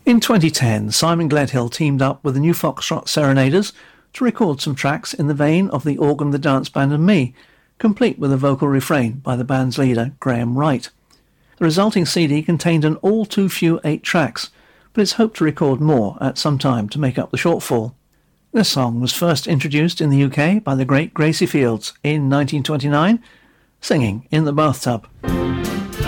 In 2010, Simon Gledhill teamed up with the New Foxtrot Serenaders to record some tracks in the vein of The Organ, the Dance Band and Me, complete with a vocal refrain by the band's leader, Graham Wright. The resulting CD contained an all too few 8 tracks, but it's hoped to record more at some time to make up the shortfall. This song was first introduced in the UK by the great Gracie Fields in 1929, singing in the bathtub.